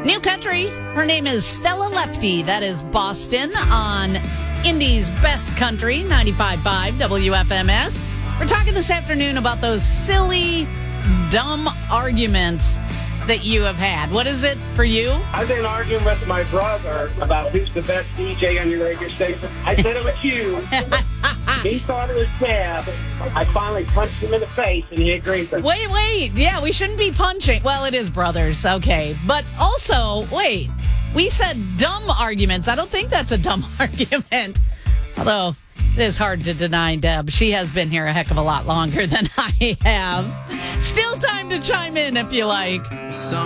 New country. Her name is Stella Lefty. That is Boston on Indy's Best Country, 95.5 WFMS. We're talking this afternoon about those silly, dumb arguments that you have had. What is it for you? I've been arguing with my brother about who's the best DJ on your radio station. I said it was you. He thought it was Deb. I finally punched him in the face, and he agreed with me. Wait. Yeah, we shouldn't be punching. Well, it is brothers. Okay. But also, wait. We said dumb arguments. I don't think that's a dumb argument. Although, it is hard to deny Deb. She has been here a heck of a lot longer than I have. Still time to chime in if you like.